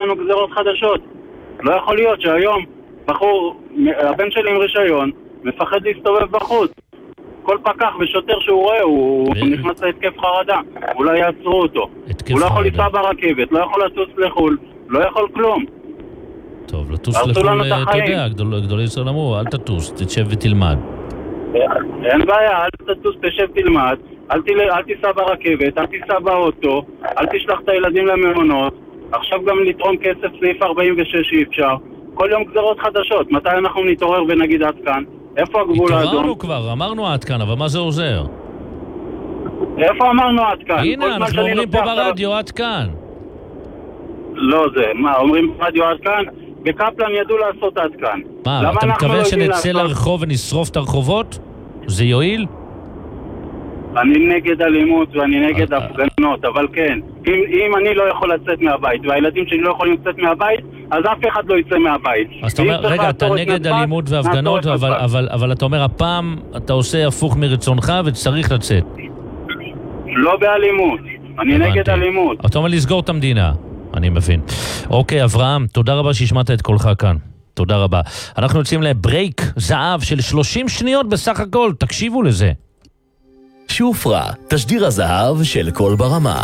לנו גזרות חדשות. לא יכול להיות שהיום בחור, הבן שלי עם רישיון, מפחד להסתובב בחוץ. כל פקח ושוטר שהוא רואה, הוא נכנס להתקף חרדה. אולי יעצרו אותו. הוא לא יכול לנסוע ברכבת, לא יכול לטוס לחול, לא יכול כלום. טוב, לטוס לחול, אתה יודע, גדולי ישראל אמרו, אל תטוס, תשב ותלמד. אין בעיה, אל תטוס, תשב תלמד, אל תיסע ברכבת, אל תיסע באוטו, אל תשלח את הילדים למעונות. עכשיו גם לתרום כסף סעיף 46 אי אפשר. כל יום גזרות חדשות. מתי אנחנו נתעורר ונגיד עד כאן? איפה הגבול האדום? התעוררנו כבר, אמרנו עד כאן, אבל מה זה עוזר? איפה אמרנו עד כאן? הנה, אנחנו אומרים פה ברדיו עד כאן. לא זה, מה, אומרים ברדיו עד כאן? בקפלן ידעו לעשות עד כאן. מה, אתה מתכוון שנצא לרחוב ונשרוף את הרחובות? זה יועיל? אני נגד אלימות ואני נגד הפגנות, אבל כן, אם אני לא יכול לצאת מהבית והילדים שלי לא יכולים לצאת מהבית, אז אף אחד לא יצא מהבית. אז אתה אומר, רגע, אתה נגד אלימות והפגנות, אבל אתה אומר, הפעם אתה עושה הפוך מרצונך וצריך לצאת. לא באלימות, אני נגד אלימות. אתה אומר לסגור את המדינה, אני מבין. אוקיי, אברהם, תודה רבה שהשמעת את קולך כאן. תודה רבה. אנחנו יוצאים לברייק זהב של 30 שניות בסך הכל, תקשיבו לזה. שופרה, תשדיר הזהב של קול ברמה.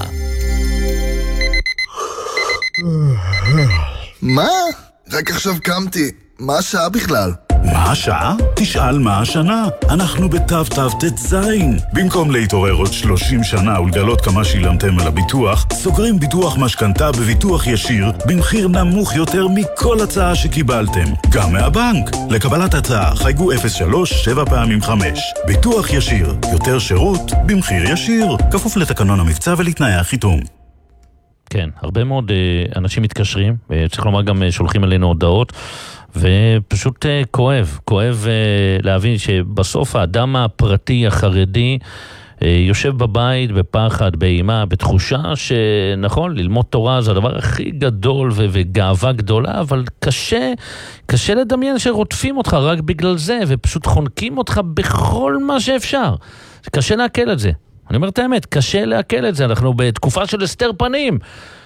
מה? רק עכשיו קמתי. מה השעה בכלל? מה השעה? תשאל מה השנה. אנחנו בתו תזין. במקום להתעורר עוד 30 שנה ולגלות כמה שילמתם על הביטוח, סוגרים ביטוח משכנתה בביטוח ישיר במחיר נמוך יותר מכל הצעה שקיבלתם. גם מהבנק. לקבלת הצעה חייגו 03-7x5. ביטוח ישיר. יותר שירות במחיר ישיר. כפוף לתקנון המבצע ולתנאי החיתום. כן, הרבה מאוד אנשים מתקשרים, וצריך לומר גם שולחים אלינו הודעות, ופשוט כואב להבין שבסוף האדם הפרטי החרדי יושב בבית בפחד, באימה, בתחושה שנכון, ללמוד תורה זה הדבר הכי גדול וגאווה גדולה, אבל קשה לדמיין שרודפים אותך רק בגלל זה, ופשוט חונקים אותך בכל מה שאפשר. קשה להקל את זה. אני אומר את האמת, קשה להקל את זה, אנחנו בתקופה של הסתר פנים,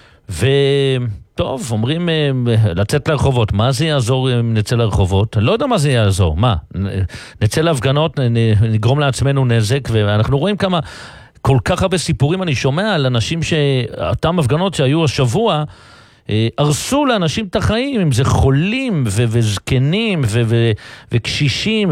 וטוב, אומרים לצאת לרחובות, מה זה יעזור אם נצא לרחובות? אני לא יודע מה זה יעזור, מה? נצא להפגנות, נגרום לעצמנו נזק, ואנחנו רואים כמה, כל כך הרבה סיפורים אני שומע על אנשים אותם הפגנות שהיו השבוע, הרסו לאנשים את החיים, אם זה חולים וזקנים וקשישים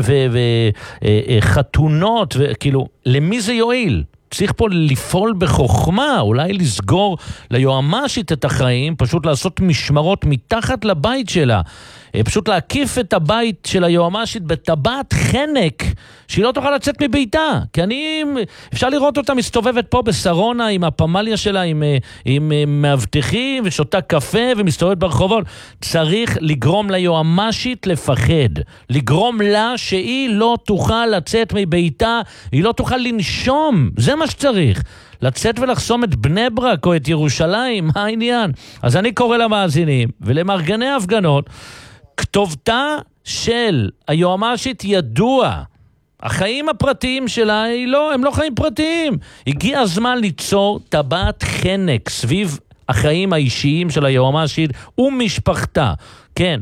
וחתונות, וכאילו, למי זה יועיל? צריך פה לפעול בחוכמה, אולי לסגור ליועמ"שית את החיים, פשוט לעשות משמרות מתחת לבית שלה, פשוט להקיף את הבית של היועמ"שית בטבעת חנק, שהיא לא תוכל לצאת מביתה, כי אפשר לראות אותה מסתובבת פה בסרונה עם הפמליה שלה, עם מאבטחים ושותה קפה ומסתובבת ברחובות. צריך לגרום ליועמ"שית לפחד, לגרום לה שהיא לא תוכל לצאת מביתה, היא לא תוכל לנשום, זה מה שצריך. לצאת ולחסום את בני ברק או את ירושלים, מה העניין? אז אני קורא למאזינים ולמארגני ההפגנות, כתובתה של היועמ"שית ידוע, החיים הפרטיים שלה הם לא חיים פרטיים. הגיע הזמן ליצור טבעת חנק סביב החיים האישיים של היועמ"שית ומשפחתה. כן,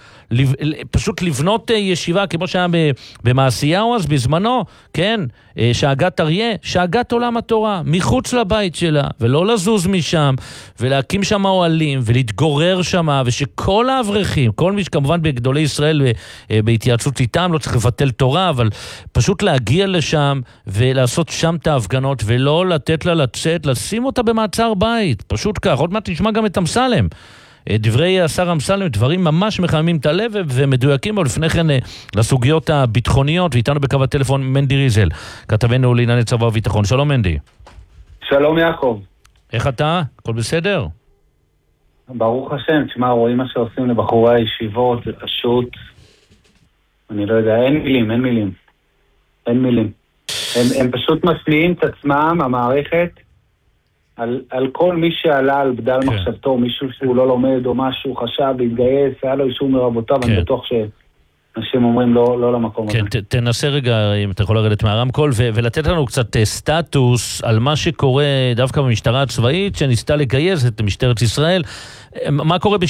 פשוט לבנות ישיבה כמו שהיה במעשיהו אז בזמנו, כן, שהגת אריה, שהגת עולם התורה, מחוץ לבית שלה, ולא לזוז משם, ולהקים שם אוהלים, ולהתגורר שם, ושכל האברכים, כל מי שכמובן בגדולי ישראל, בהתייעצות איתם, לא צריך לבטל תורה, אבל פשוט להגיע לשם, ולעשות שם את ההפגנות, ולא לתת לה לצאת, לשים אותה במעצר בית, פשוט כך. עוד מעט תשמע גם את אמסלם. דברי השר אמסלם, דברים ממש מחממים את הלב ומדויקים, אבל לפני כן לסוגיות הביטחוניות, ואיתנו בקו הטלפון מנדי ריזל, כתבנו לענייני צבא וביטחון. שלום מנדי. שלום יעקב. איך אתה? הכל בסדר? ברוך השם, תשמע, רואים מה שעושים לבחורי הישיבות, זה פשוט, אני לא יודע, אין מילים. הם פשוט משמיעים את עצמם, המערכת, על כל מי שעלה על בדל מחשבתו, מישהו שהוא לא לומד או משהו, חשב להתגייס, היה לו אישור מרבותיו, אני בטוח שאנשים אומרים לא למקום הזה. כן, תנסה רגע, אם אתה יכול לרדת מהרמקול, ולתת לנו קצת סטטוס על מה שקורה דווקא במשטרה הצבאית, שניסתה לגייס את משטרת ישראל, מה קורה